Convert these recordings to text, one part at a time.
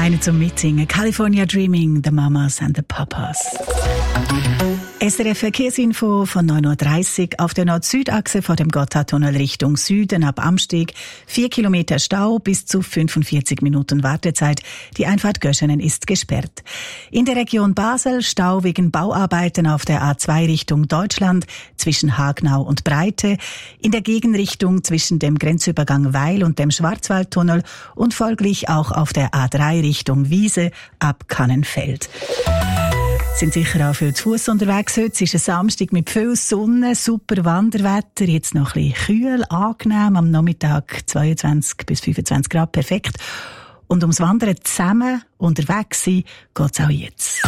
Eine zum Mitsingen. California Dreaming, the Mamas and the Papas. SRF Verkehrsinfo von 9.30 Uhr auf der Nord-Süd-Achse vor dem Gotthardtunnel Richtung Süden ab Amsteg. 4 Kilometer Stau bis zu 45 Minuten Wartezeit. Die Einfahrt Göschenen ist gesperrt. In der Region Basel Stau wegen Bauarbeiten auf der A2 Richtung Deutschland zwischen Hagnau und Breite. In der Gegenrichtung zwischen dem Grenzübergang Weil und dem Schwarzwaldtunnel und folglich auch auf der A3 Richtung Wiese ab Kannenfeld. Sind sicher auch für die Fuss unterwegs. Heute ist ein Samstag mit viel Sonne, super Wanderwetter, jetzt noch ein bisschen kühl, angenehm, am Nachmittag 22 bis 25 Grad, perfekt. Und ums Wandern zusammen unterwegs sein, geht's auch jetzt.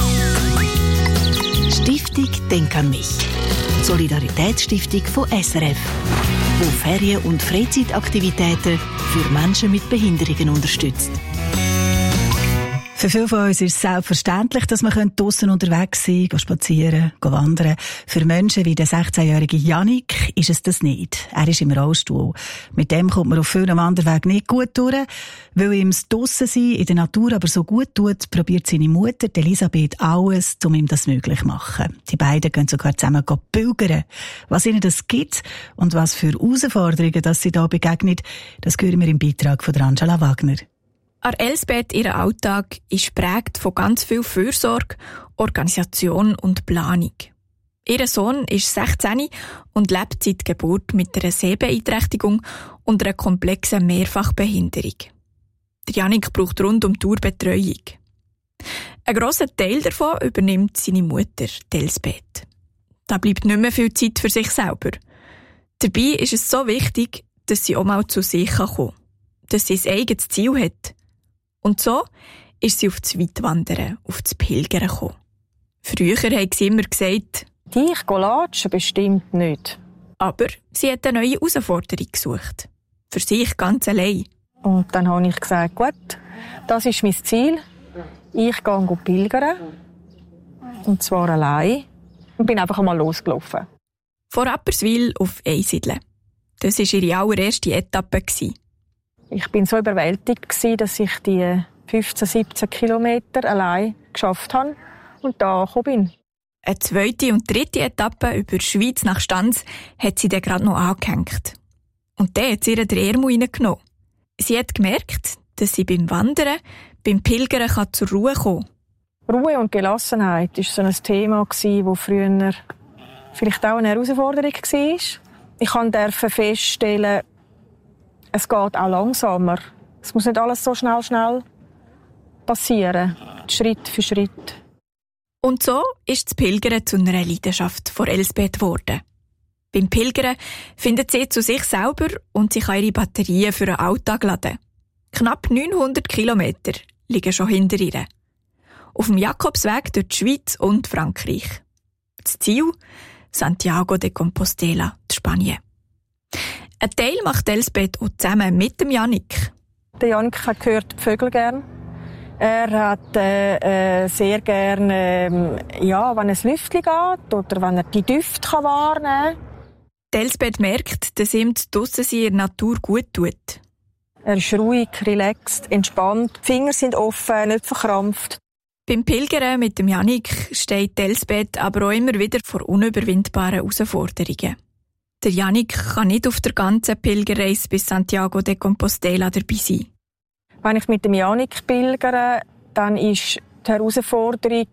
Stiftung Denk an mich. Solidaritätsstiftung von SRF, die Ferien- und Freizeitaktivitäten für Menschen mit Behinderungen unterstützt. Für viele von uns ist es selbstverständlich, dass man draussen unterwegs sein können, spazieren, wandern. Für Menschen wie der 16-jährige Jannik ist es das nicht. Er ist im Rollstuhl. Mit dem kommt man auf vielen Wanderwegen nicht gut durch. Weil ihm das Draussen-Sein in der Natur aber so gut tut, probiert seine Mutter, Elisabeth, alles, um ihm das möglich zu machen. Die beiden gehen sogar zusammen pilgern. Was ihnen das gibt und was für Herausforderungen dass sie da begegnet, das hören wir im Beitrag von Angela Wagner. Elsbeth, ihr Alltag ist geprägt von ganz viel Fürsorge, Organisation und Planung. Ihr Sohn ist 16 und lebt seit Geburt mit einer Sehbeeinträchtigung und einer komplexen Mehrfachbehinderung. Der Jannik braucht rund um die Uhr Betreuung. Ein grosser Teil davon übernimmt seine Mutter, Elsbeth. Da bleibt nicht mehr viel Zeit für sich selber. Dabei ist es so wichtig, dass sie auch mal zu sich kommen kann, dass sie ein eigenes Ziel hat. Und so ist sie auf das Weitwandern, auf das Pilgern gekommen. Früher haben sie immer gesagt, dich latschen bestimmt nicht. Aber sie hat eine neue Herausforderung gesucht. Für sich ganz allein. Und dann habe ich gesagt, gut, das ist mein Ziel. Ich gehe pilgern. Und zwar allein. Und bin einfach einmal losgelaufen. Von Rapperswil auf Einsiedeln. Das war ihre allererste Etappe. Ich war so überwältigt, dass ich die 15, 17 Kilometer allein geschafft habe und da gekommen bin. Eine zweite und dritte Etappe über Schweiz nach Stanz hat sie dann gerade noch angehängt. Und dann hat sie ihr den Ärmel reingenommen. Sie hat gemerkt, dass sie beim Wandern, beim Pilgern zur Ruhe kommen kann. Ruhe und Gelassenheit war so ein Thema, das früher vielleicht auch eine Herausforderung war. Ich durfte feststellen, es geht auch langsamer. Es muss nicht alles so schnell passieren. Schritt für Schritt. Und so ist das Pilgern zu einer Leidenschaft von Elsbeth geworden. Beim Pilgern findet sie zu sich selber und sie kann ihre Batterien für den Alltag laden. Knapp 900 Kilometer liegen schon hinter ihr. Auf dem Jakobsweg durch die Schweiz und Frankreich. Das Ziel? Santiago de Compostela, Spanien. Ein Teil macht Elsbeth auch zusammen mit dem Jannik. Der Jannik hört die Vögel gern. Er hat sehr gerne, wenn es Lüftchen geht oder wenn er die Düfte wahrnehmen kann. Elsbeth merkt, dass ihm das Draussen in der Natur gut tut. Er ist ruhig, relaxed, entspannt. Die Finger sind offen, nicht verkrampft. Beim Pilgern mit dem Jannik steht Elsbeth aber auch immer wieder vor unüberwindbaren Herausforderungen. Der Jannik kann nicht auf der ganzen Pilgerreise bis Santiago de Compostela dabei sein. Wenn ich mit dem Jannik pilgere, dann ist die Herausforderung,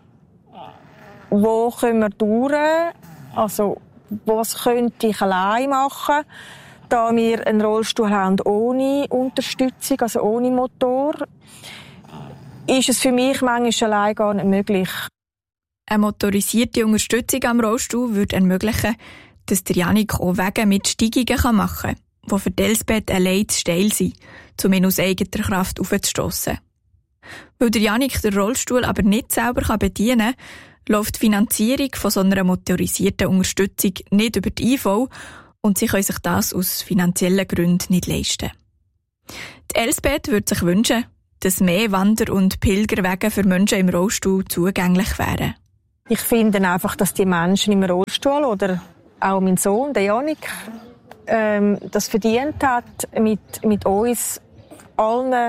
wo können wir durch? Also, was könnte ich allein machen, da wir einen Rollstuhl haben ohne Unterstützung, also ohne Motor, ist es für mich manchmal allein gar nicht möglich. Eine motorisierte Unterstützung am Rollstuhl würde ermöglichen, dass der Jannik auch Wege mit Steigungen machen kann, die für Elsbeth allein zu steil sind, um ihn aus eigener Kraft aufzustossen. Weil der Jannik den Rollstuhl aber nicht selber bedienen kann, läuft die Finanzierung von so einer motorisierten Unterstützung nicht über die IV und sie können sich das aus finanziellen Gründen nicht leisten. Die Elsbeth würde sich wünschen, dass mehr Wander- und Pilgerwege für Menschen im Rollstuhl zugänglich wären. Ich finde einfach, dass die Menschen im Rollstuhl oder auch mein Sohn, der Jannik, das verdient hat, mit uns allen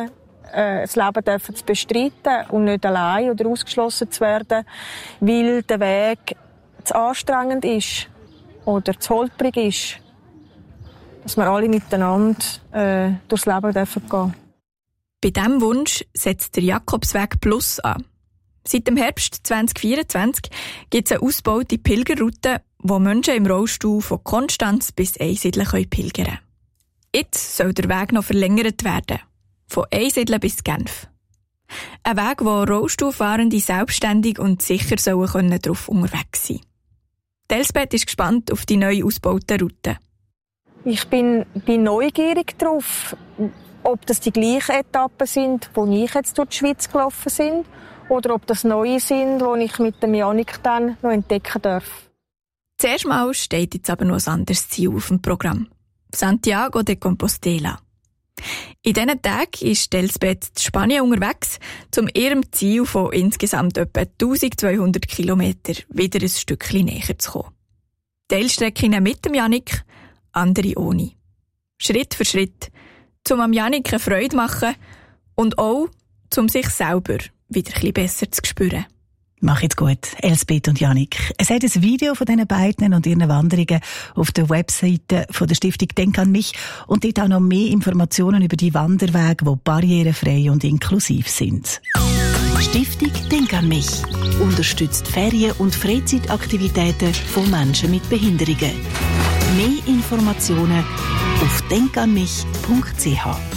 das Leben zu bestreiten und nicht allein oder ausgeschlossen zu werden, weil der Weg zu anstrengend ist oder zu holprig ist. Dass wir alle miteinander durchs Leben gehen. Bei diesem Wunsch setzt der Jakobsweg Plus an. Seit dem Herbst 2024 gibt es eine ausgebaute Pilgerroute, wo Menschen im Rollstuhl von Konstanz bis Einsiedeln pilgern können. Jetzt soll der Weg noch verlängert werden. Von Einsiedeln bis Genf. Ein Weg, wo Rollstuhlfahrende selbstständig und sicher sollen darauf unterwegs sein. Elsbeth ist gespannt auf die neu ausgebauten Routen. Ich bin neugierig darauf, ob das die gleichen Etappen sind, die ich jetzt durch die Schweiz gelaufen bin, oder ob das neue sind, die ich mit dem Jannik dann noch entdecken darf. Zuerst mal steht jetzt aber noch ein anderes Ziel auf dem Programm. Santiago de Compostela. In diesen Tagen ist Elsbeth in Spanien unterwegs, um ihrem Ziel von insgesamt etwa 1200 Kilometer wieder ein Stückchen näher zu kommen. Teilstrecken mit dem Jannik, andere ohne. Schritt für Schritt, um am Jannik eine Freude zu machen und auch, um sich selber wieder ein bisschen besser zu spüren. Mach jetzt gut, Elsbeth und Jannik. Es hat ein Video von diesen beiden und ihren Wanderungen auf der Webseite von der Stiftung Denk an mich und dort auch noch mehr Informationen über die Wanderwege, die barrierefrei und inklusiv sind. Stiftung Denk an mich unterstützt Ferien- und Freizeitaktivitäten von Menschen mit Behinderungen. Mehr Informationen auf denkanmich.ch.